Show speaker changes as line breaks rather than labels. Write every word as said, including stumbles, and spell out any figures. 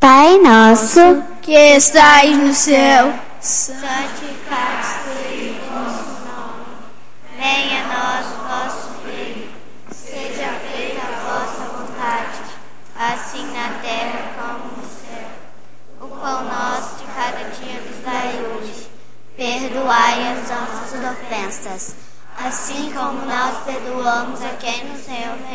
Pai nosso,
que estais no céu,
santificado seja o vosso nome. Venha a nós o vosso reino. Seja feita a vossa vontade, assim na terra como no céu. O pão nosso de cada dia nos dai hoje. Perdoai as nossas ofensas, assim como nós perdoamos a quem nos tem ofendido.